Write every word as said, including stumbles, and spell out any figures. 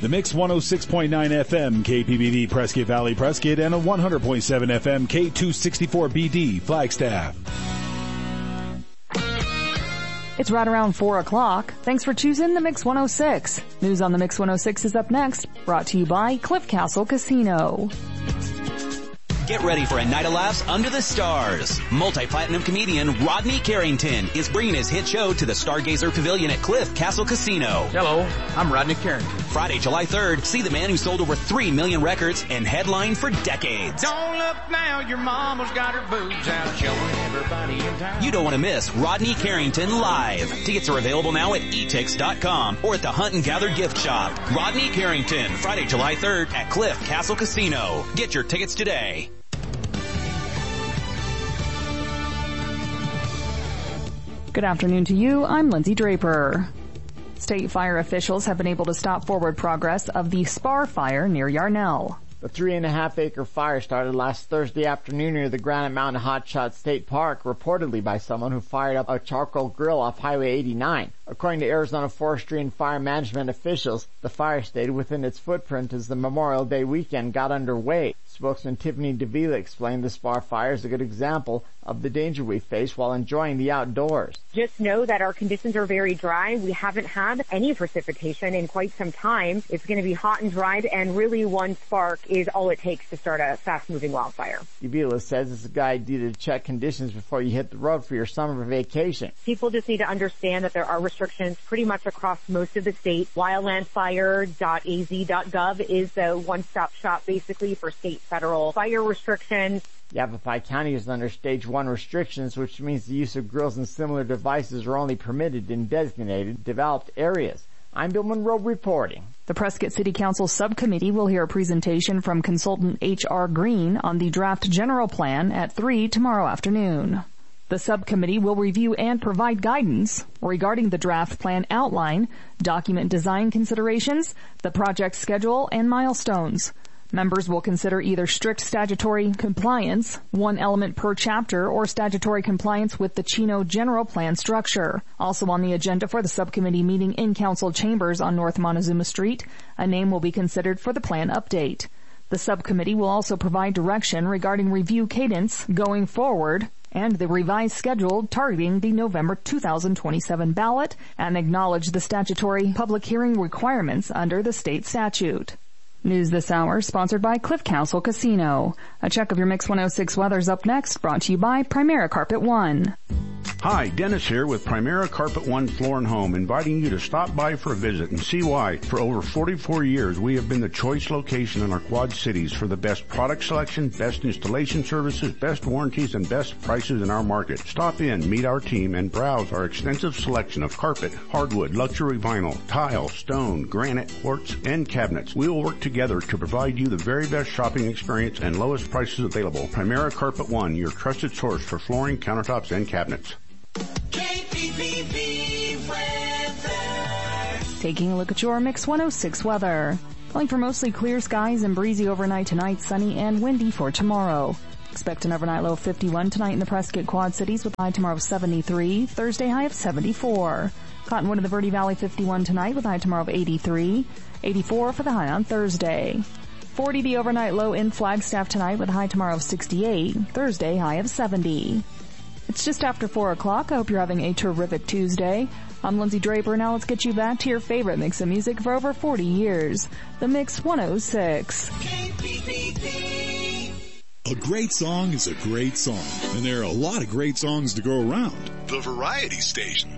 The Mix one oh six point nine F M K P B D Prescott Valley Prescott and a one hundred point seven F M K two sixty-four B D Flagstaff. It's right around four o'clock. Thanks for choosing the Mix one oh six. News on the Mix one oh six is up next, brought to you by Cliff Castle Casino. Get ready for a night of laughs under the stars. Multi-platinum comedian Rodney Carrington is bringing his hit show to the Stargazer Pavilion at Cliff Castle Casino. Hello, I'm Rodney Carrington. Friday, July third, see the man who sold over three million records and headlined for decades. Don't look now, your mama's got her boobs out, showing everybody in town. You don't want to miss Rodney Carrington live. Tickets are available now at e tix dot com or at the Hunt and Gather gift shop. Rodney Carrington, Friday, July third at Cliff Castle Casino. Get your tickets today. Good afternoon to you. I'm Lindsay Draper. State fire officials have been able to stop forward progress of the Spar fire near Yarnell. The three and a half acre fire started last Thursday afternoon near the Granite Mountain Hotshot State Park, reportedly by someone who fired up a charcoal grill off Highway eighty-nine. According to Arizona Forestry and Fire Management officials, the fire stayed within its footprint as the Memorial Day weekend got underway. Spokesman Tiffany Davila explained the Spar fire is a good example of the danger we face while enjoying the outdoors. Just know that our conditions are very dry. We haven't had any precipitation in quite some time. It's going to be hot and dry, and really one spark is all it takes to start a fast-moving wildfire. Davila says it's a good idea to check conditions before you hit the road for your summer vacation. People just need to understand that there are restrictions pretty much across most of the state. wildland fire dot a z dot gov is the one-stop shop basically for state federal fire restrictions. Yavapai County is under stage one restrictions, which means the use of grills and similar devices are only permitted in designated, developed areas. I'm Bill Monroe reporting. The Prescott City Council subcommittee will hear a presentation from consultant H R Green on the draft general plan at three tomorrow afternoon. The subcommittee will review and provide guidance regarding the draft plan outline, document design considerations, the project schedule, and milestones. Members will consider either strict statutory compliance, one element per chapter, or statutory compliance with the Chino General Plan structure. Also on the agenda for the subcommittee meeting in council chambers on North Montezuma Street, a name will be considered for the plan update. The subcommittee will also provide direction regarding review cadence going forward and the revised schedule targeting the November two thousand twenty-seven ballot and acknowledge the statutory public hearing requirements under the state statute. News this hour sponsored by Cliff Castle Casino. A check of your Mix one oh six weather's up next, brought to you by Primera Carpet One. Hi, Dennis here with Primera Carpet One Floor and Home, inviting you to stop by for a visit and see why. For over forty-four years, we have been the choice location in our Quad Cities for the best product selection, best installation services, best warranties, and best prices in our market. Stop in, meet our team, and browse our extensive selection of carpet, hardwood, luxury vinyl, tile, stone, granite, quartz, and cabinets. We will work together to provide you the very best shopping experience and lowest prices available. Primera Carpet One, your trusted source for flooring, countertops, and cabinets. K P P B weather. Taking a look at your Mix one oh six weather. Calling for mostly clear skies and breezy overnight tonight, sunny and windy for tomorrow. Expect an overnight low of fifty-one tonight in the Prescott Quad Cities with a high tomorrow of seventy-three, Thursday high of seventy-four. Cottonwood in the Verde Valley fifty-one tonight with a high tomorrow of eighty-three, eighty-four for the high on Thursday. forty the overnight low in Flagstaff tonight with a high tomorrow of sixty-eight, Thursday high of seventy. It's just after four o'clock. I hope you're having a terrific Tuesday. I'm Lindsay Draper. Now let's get you back to your favorite mix of music for over forty years. The Mix one oh six. K P P B. A great song is a great song, and there are a lot of great songs to go around. The Variety Station.